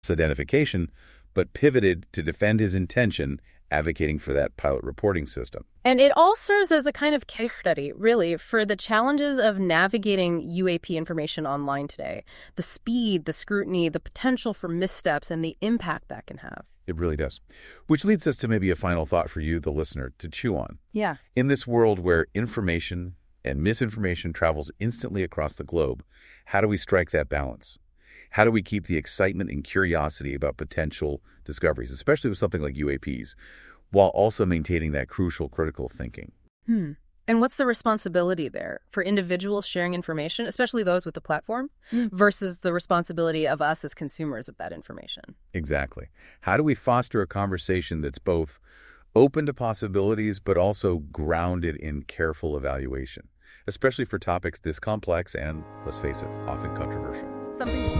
identification, but pivoted to defend his intention, advocating for that pilot reporting system. And it all serves as a kind of case study, really, for the challenges of navigating UAP information online today. The speed, the scrutiny, the potential for missteps, and the impact that can have. It really does. Which leads us to maybe a final thought for you, the listener, to chew on. Yeah. In this world where information and misinformation travels instantly across the globe, how do we strike that balance? How do we keep the excitement and curiosity about potential discoveries, especially with something like UAPs, while also maintaining that crucial critical thinking? And what's the responsibility there for individuals sharing information, especially those with the platform, versus the responsibility of us as consumers of that information? Exactly. How do we foster a conversation that's both open to possibilities, but also grounded in careful evaluation, especially for topics this complex and, let's face it, often controversial? Something